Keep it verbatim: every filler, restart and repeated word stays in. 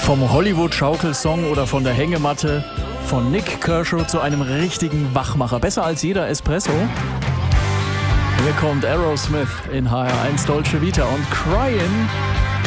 Vom Hollywood-Schaukelsong oder von der Hängematte, von Nik Kershaw zu einem richtigen Wachmacher. Besser als jeder Espresso. Hier kommt Aerosmith in H R eins Dolce Vita und Cryin'.